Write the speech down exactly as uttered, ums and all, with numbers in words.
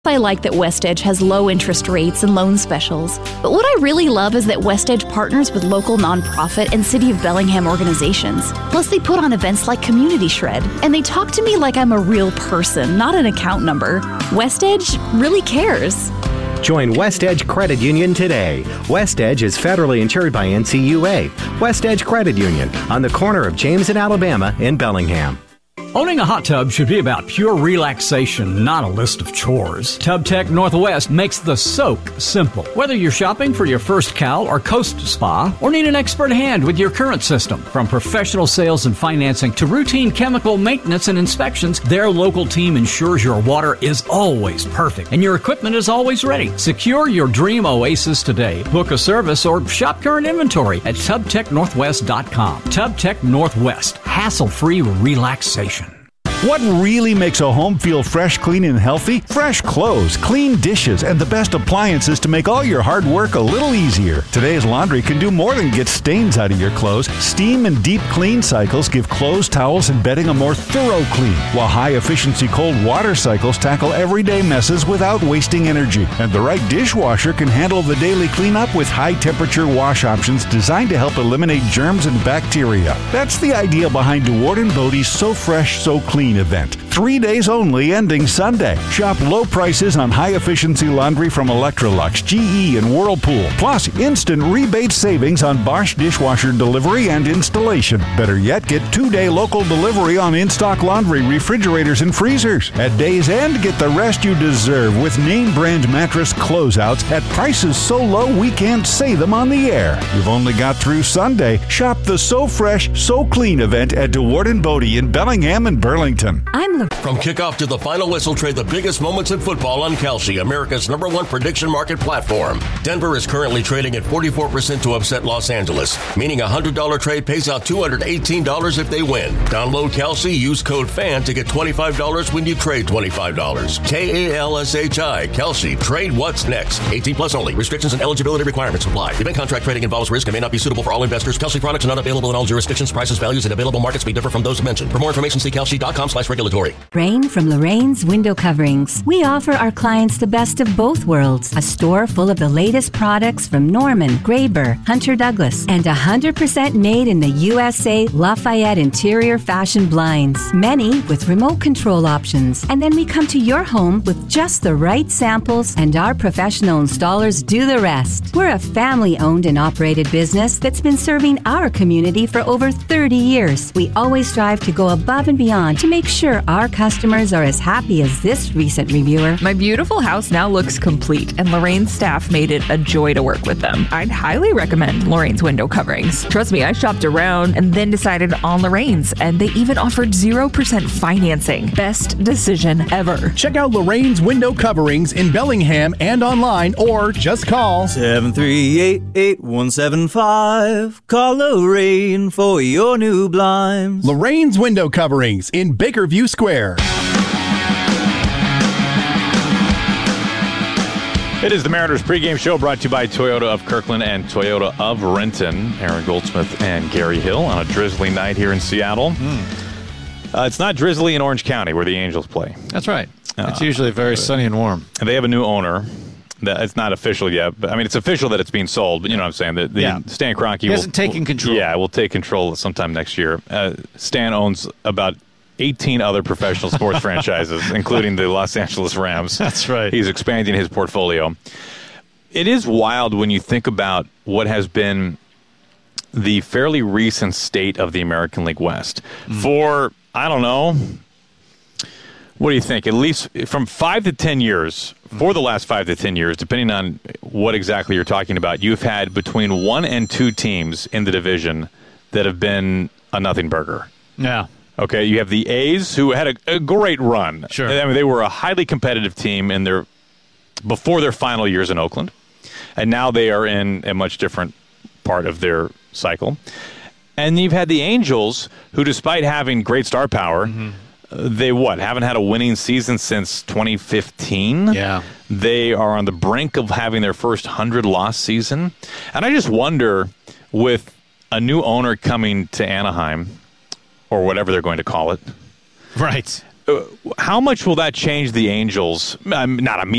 I like that West Edge has low interest rates and loan specials, but what I really love is that West Edge partners with local nonprofit and City of Bellingham organizations. Plus, they put on events like Community Shred, and they talk to me like I'm a real person, not an account number. West Edge really cares. Join West Edge Credit Union today. West Edge is federally insured by N C U A. West Edge Credit Union on the corner of James and Alabama in Bellingham. Owning a hot tub should be about pure relaxation, not a list of chores. TubTech Northwest makes the soak simple. Whether you're shopping for your first cow or coast spa, or need an expert hand with your current system, from professional sales and financing to routine chemical maintenance and inspections, their local team ensures your water is always perfect and your equipment is always ready. Secure your dream oasis today. Book a service or shop current inventory at tub tech northwest dot com. TubTech Northwest, hassle-free relaxation. What really makes a home feel fresh, clean, and healthy? Fresh clothes, clean dishes, and the best appliances to make all your hard work a little easier. Today's laundry can do more than get stains out of your clothes. Steam and deep clean cycles give clothes, towels, and bedding a more thorough clean, while high-efficiency cold water cycles tackle everyday messes without wasting energy. And the right dishwasher can handle the daily cleanup with high-temperature wash options designed to help eliminate germs and bacteria. That's the idea behind DeWard and Bodie's So Fresh, So Clean event. Three days only, ending Sunday. Shop low prices on high-efficiency laundry from Electrolux, G E, and Whirlpool. Plus, instant rebate savings on Bosch dishwasher delivery and installation. Better yet, get two-day local delivery on in-stock laundry, refrigerators, and freezers. At day's end, get the rest you deserve with name-brand mattress closeouts at prices so low we can't say them on the air. You've only got through Sunday. Shop the So Fresh, So Clean event at DeWard and Bodie in Bellingham and Burlington. I'm From kickoff to the final whistle, trade the biggest moments in football on Kalshi, America's number one prediction market platform. Denver is currently trading at forty-four percent to upset Los Angeles, meaning a one hundred dollars trade pays out two hundred eighteen dollars if they win. Download Kalshi, use code FAN to get twenty-five dollars when you trade twenty-five dollars. K A L S H I, Kalshi. Trade what's next. eighteen plus only. Restrictions and eligibility requirements apply. Event contract trading involves risk and may not be suitable for all investors. Kalshi products are not available in all jurisdictions. Prices, values, and available markets may differ from those mentioned. For more information, see kalshi.com slash regulatory. Rain from Lorraine's Window Coverings. We offer our clients the best of both worlds. A store full of the latest products from Norman, Graber, Hunter Douglas, and one hundred percent made in the U S A Lafayette interior fashion blinds. Many with remote control options. And then we come to your home with just the right samples, and our professional installers do the rest. We're a family-owned and operated business that's been serving our community for over thirty years. We always strive to go above and beyond to make sure our customers are as happy as this recent reviewer. My beautiful house now looks complete, and Lorraine's staff made it a joy to work with them. I'd highly recommend Lorraine's Window Coverings. Trust me, I shopped around and then decided on Lorraine's, and they even offered zero percent financing. Best decision ever. Check out Lorraine's Window Coverings in Bellingham and online, or just call seven three eight, eight one seven five. Call Lorraine for your new blinds. Lorraine's Window Coverings in Bakerview Square. It is the Mariners pregame show brought to you by Toyota of Kirkland and Toyota of Renton. Aaron Goldsmith and Gary Hill on a drizzly night here in Seattle. Mm. Uh, it's not drizzly in Orange County where the Angels play. That's right. It's uh, usually very sunny and warm. And they have a new owner. That it's not official yet, but I mean it's official that it's being sold. But you know what I'm saying. The, the yeah. Stan Kroenke he hasn't will, taken will, control. Yeah, will take control sometime next year. Uh, Stan owns about eighteen other professional sports franchises, including the Los Angeles Rams. That's right. He's expanding his portfolio. It is wild when you think about what has been the fairly recent state of the American League West. Mm. For I don't know. What do you think? At least from five to ten years, for the last five to ten years, depending on what exactly you're talking about, you've had between one and two teams in the division that have been a nothing burger. Yeah. Okay, you have the A's, who had a, a great run. Sure. I mean, they were a highly competitive team in their before their final years in Oakland, and now they are in a much different part of their cycle. And you've had the Angels, who, despite having great star power, mm-hmm. They what? Haven't had a winning season since twenty fifteen. Yeah. They are on the brink of having their first one hundred loss season. And I just wonder, with a new owner coming to Anaheim, or whatever they're going to call it. Right. Uh, how much will that change the Angels? Um, not immediately.